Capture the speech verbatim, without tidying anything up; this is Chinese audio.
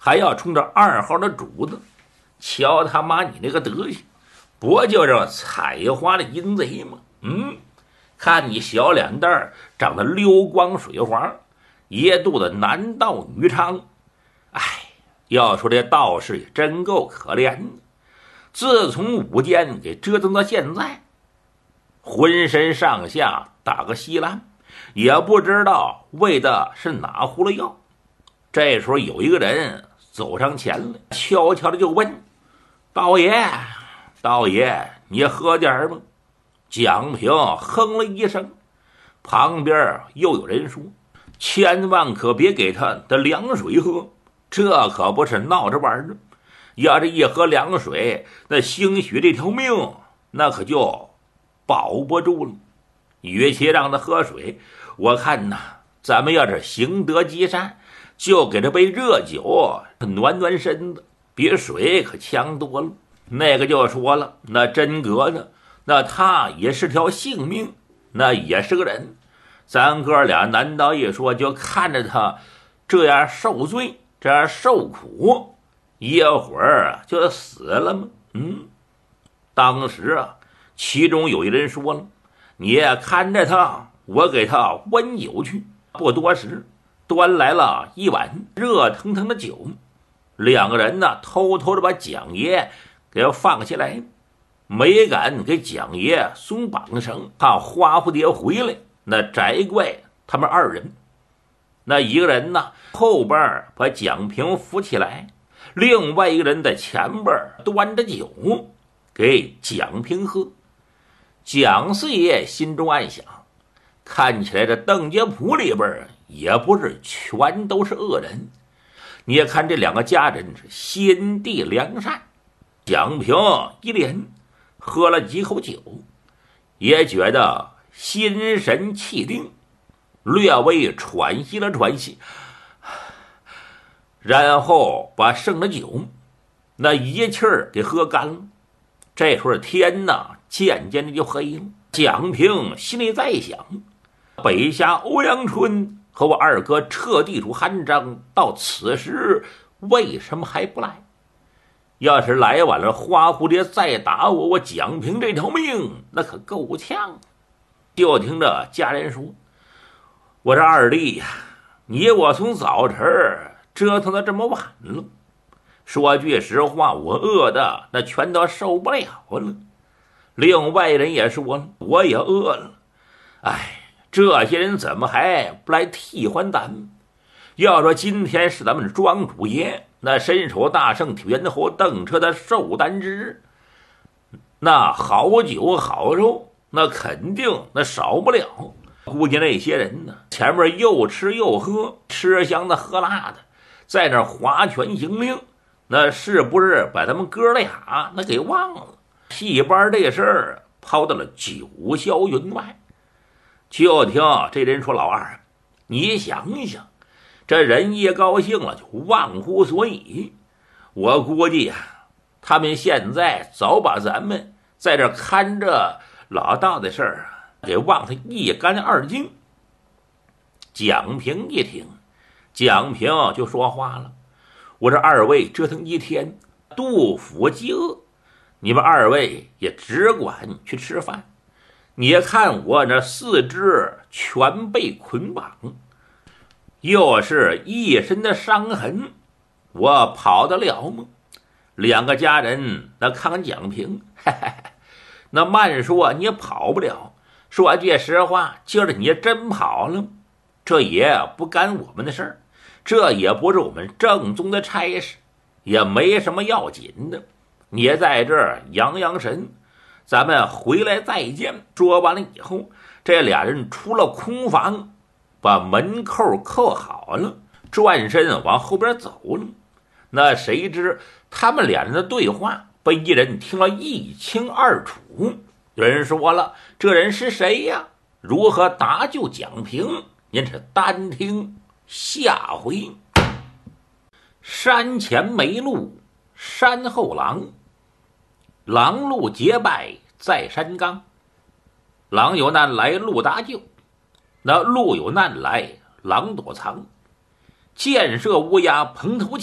还要冲着二号的主子，瞧他妈你那个德行，不就是采花的淫贼吗？嗯，看你小脸蛋儿长得溜光水滑，一肚子男盗女娼。哎，要说这道士也真够可怜的，自从午间给折腾到现在，浑身上下打个稀烂，也不知道喂的是哪葫芦药。这时候有一个人走上前来，悄悄的就问：道爷，道爷，你喝点吗？蒋平哼了一声，旁边又有人说：千万可别给他的凉水喝，这可不是闹着玩的，要是一喝凉水，那兴许这条命那可就保不住了。与其让他喝水，我看呐，咱们要是行得积善，就给他杯热酒暖暖身子，比水可强多了。那个就说了，那真格的，那他也是条性命，那也是个人，咱哥俩难道一说就看着他这样受罪，这样受苦，一会儿就死了吗？嗯，当时啊，其中有一人说了，你也看着他，我给他温酒去。不多时，端来了一碗热腾腾的酒，两个人呢偷偷的把蒋爷给放下来，没敢给蒋爷松绑绳，怕花蝴蝶回来那摘怪他们二人。那一个人呢后边把蒋平扶起来，另外一个人在前边端着酒给蒋平喝。蒋四爷心中暗想，看起来这邓家铺里边也不是全都是恶人，你也看这两个家人是心地良善。蒋平一连喝了几口酒，也觉得心神气定，略微喘息了喘息，然后把剩的酒那一气儿给喝干了。这时候天呐渐渐的就黑了，蒋平心里在想，北下欧阳春和我二哥彻地主韩章到此时为什么还不来？要是来晚了，花蝴蝶再打我，我蒋平这条命那可够呛。就听着家人说，我这二弟呀，你我从早晨折腾到这么晚了，说句实话，我饿的那全都受不了了。另外人也说了，我也饿了。哎，这些人怎么还不来替换咱们？要说今天是咱们庄主爷那身手大圣铁猿侯邓彻的寿诞之日，那好酒好肉那肯定那少不了。估计那些人呢，前面又吃又喝，吃香的喝辣的，在那划拳行令，那是不是把他们哥俩那给忘了？戏班这事儿抛到了九霄云外。就听这人说，老二，你想想，这人一高兴了就忘乎所以，我估计呀、啊，他们现在早把咱们在这看着老道的事儿给忘得一干二净。蒋平一听，蒋平就说话了，我这二位折腾一天，肚腹饥饿，你们二位也只管去吃饭。你看我这四肢全被捆绑，又是一身的伤痕，我跑得了吗？两个家人那看看蒋平，嘿嘿嘿，那慢说你也跑不了。说句实话，就是你真跑了，这也不干我们的事儿，这也不是我们正宗的差事，也没什么要紧的。你在这儿养养神，咱们回来再见。说完了以后，这俩人出了空房，把门扣扣好了，转身往后边走了。那谁知他们俩人的对话被一人听了一清二楚。有人说了，这人是谁呀？如何搭救蒋平？您是单听下回。山前没路，山后狼，狼路结拜在山冈。狼有难来，路搭救；那路有难来，狼躲藏。箭射乌鸦蓬头